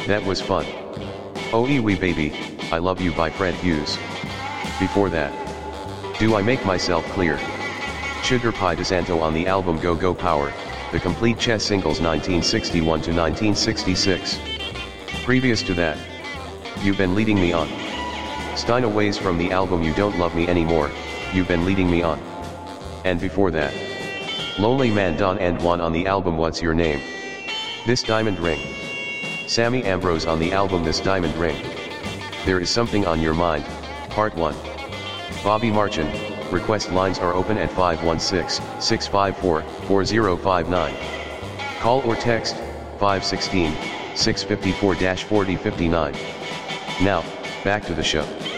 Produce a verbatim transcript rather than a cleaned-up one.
That was fun. Oh Wee Baby, I Love You by Fred Hughes. Before that. Do I Make Myself Clear? Sugar Pie DeSanto on the album Go Go Power, the complete Chess singles nineteen sixty-one to nineteen sixty-six. Previous to that. You've Been Leading Me On. Stina Ways from the album You Don't Love Me Anymore, You've Been Leading Me On. And before that. Lonely Man Don and Juan on the album What's Your Name? This Diamond Ring. Sammy Ambrose on the album This Diamond Ring. There Is Something on Your Mind, Part one. Bobby Marchin, request lines are open at five one six, six five four, four zero five nine. Call or text, five one six, six five four, four zero five nine. Now, back to the show.